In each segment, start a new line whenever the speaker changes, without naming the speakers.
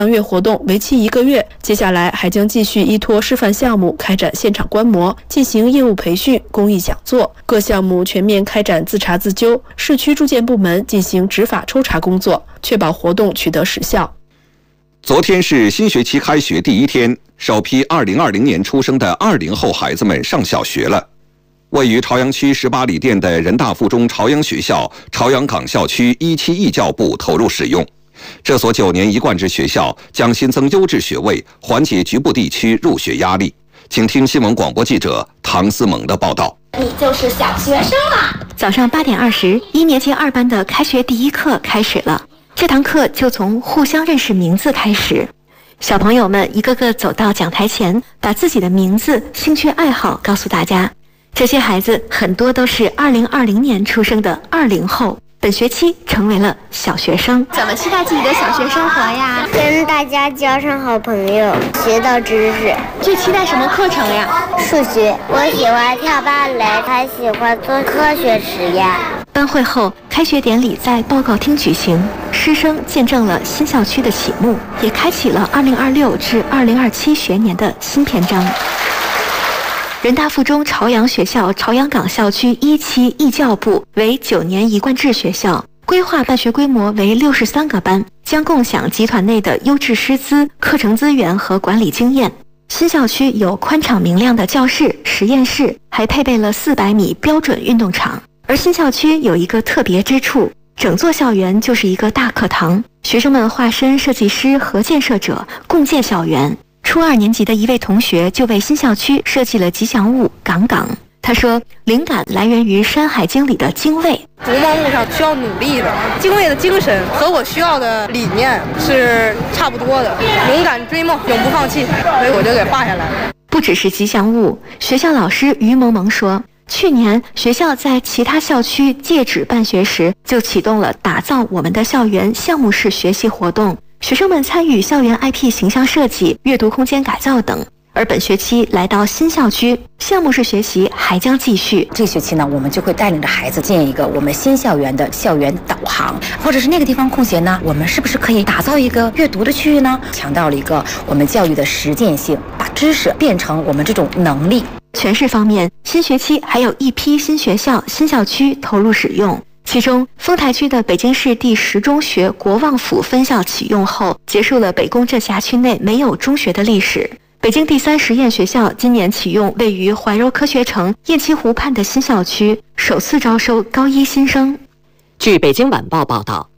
月活动为期1个月，接下来还将继续依托示范项目开展现场观摩，进行业务培训、公益讲座，各项目全面开展自查自纠，市区住建部门进行执法抽查工作，确保活动取得实效。
昨天是新学期开学第1天，首批2020年出生的20后孩子们上小学了。位于朝阳区18里店的人大附中朝阳学校朝阳港校区17义教部投入使用。这所9年一贯制学校将新增优质学位，缓解局部地区入学压力。请听新闻广播记者唐思萌的报道。
你就是小学生了。
早上8点20，1年级2班的开学第1课开始了。这堂课就从互相认识名字开始。小朋友们一个个走到讲台前，把自己的名字、兴趣爱好告诉大家。这些孩子很多都是2020年出生的20后，本学期成为了小学生。
怎么期待自己的小学生活呀？
跟大家交上好朋友，学到知识。
最期待什么课程呀？
数学。我喜欢跳芭蕾，还喜欢做科学实验。
班会后，开学典礼在报告厅举行，师生见证了新校区的启幕，也开启了2026至2027学年的新篇章。人大附中朝阳学校朝阳港校区17义教部为9年一贯制学校，规划办学规模为63个班，将共享集团内的优质师资、课程资源和管理经验。新校区有宽敞明亮的教室、实验室，还配备了400米标准运动场。而新校区有一个特别之处，整座校园就是一个大课堂，学生们化身设计师和建设者，共建校园。初2年级的一位同学就为新校区设计了吉祥物岗岗。他说，灵感来源于《山海经》里的精卫。
逐梦路上需要努力的，精卫的精神和我需要的理念是差不多的，勇敢追梦，永不放弃，所以我就给画下来了。
不只是吉祥物，学校老师于萌萌说，去年学校在其他校区借址办学时，就启动了打造我们的校园项目式学习活动，学生们参与校园 IP 形象设计、阅读空间改造等。而本学期来到新校区，项目式学习还将继续。
这学期呢，我们就会带领着孩子建一个我们新校园的校园导航，或者是那个地方空闲呢，我们是不是可以打造一个阅读的区域呢？强调了一个我们教育的实践性，把知识变成我们这种能力。
全市方面，新学期还有一批新学校、新校区投入使用。其中，丰台区的北京市第10中学国望府分校启用后，结束了北工镇辖区内没有中学的历史。北京第3实验学校今年启用位于怀柔科学城雁栖湖畔的新校区，首次招收高1新生。
据北京晚报报道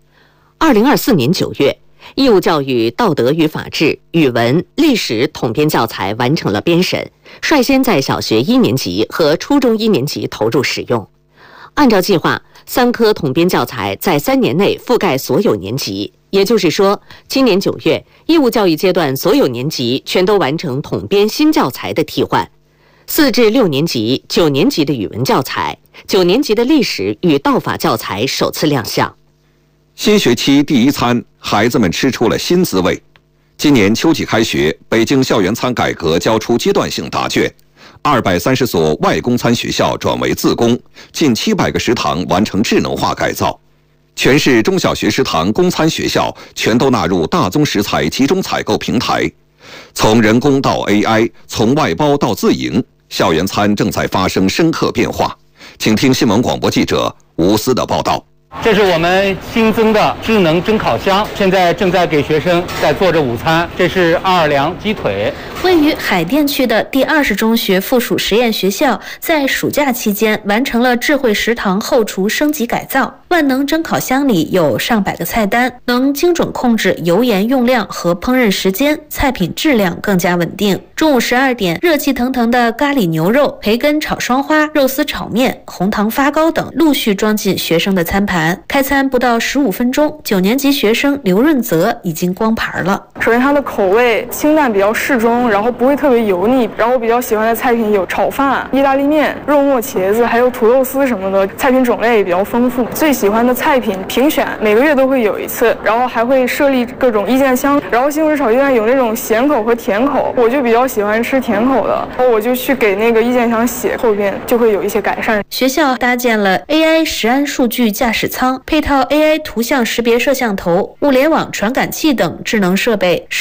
，2024年9月，义务教育道德与法治、语文、历史统编教材完成了编审，率先在小学1年级和初中1年级投入使用。按照计划，3科统编教材在3年内覆盖所有年级。也就是说，今年9月，义务教育阶段所有年级全都完成统编新教材的替换。4至6年级、9年级的语文教材、9年级的历史与道法教材首次亮相。
新学期第1餐，孩子们吃出了新滋味。今年秋季开学，北京校园餐改革交出阶段性答卷，230所外供餐学校转为自供，近700个食堂完成智能化改造。全市中小学食堂供餐学校全都纳入大宗食材集中采购平台，从人工到 AI， 从外包到自营，校园餐正在发生深刻变化。请听新闻广播记者吴思的报道。
这是我们新增的智能蒸烤箱，现在正在给学生在做着午餐。这是奥尔良鸡腿。
位于海淀区的第20中学附属实验学校在暑假期间完成了智慧食堂后厨升级改造。万能蒸烤箱里有上百个菜单，能精准控制油盐用量和烹饪时间，菜品质量更加稳定。中午12点，热气腾腾的咖喱牛肉、培根炒双花、肉丝炒面、红糖发糕等陆续装进学生的餐盘。开餐不到15分钟，9年级学生刘润泽已经光盘了。
首先它的口味清淡比较适中，然后不会特别油腻。然后我比较喜欢的菜品有炒饭、意大利面、肉末茄子，还有土豆丝什么的，菜品种类也比较丰富。最喜欢的菜品评选每个月都会有一次，然后还会设立各种意见箱。然后西红柿炒鸡蛋有那种咸口和甜口，我就比较喜欢吃甜口的，然后我就去给那个意见箱写，后边就会有一些改善。
学校搭建了 AI 实安数据驾驶舱，配套 AI 图像识别摄像头、物联网传感器等智能设备。